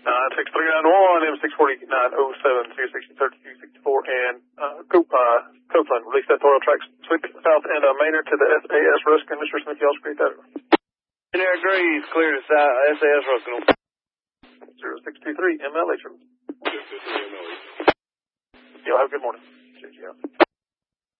6391, M64907, 2603264, and Copeland. Release that oil tracks south end of Maynard to the SAS Ruskin. Mr. Smith, y'all speak that. Engineer agrees. Clear to SAS Ruskin. 0623 MLH. 0623 MLH. Y'all have a good morning.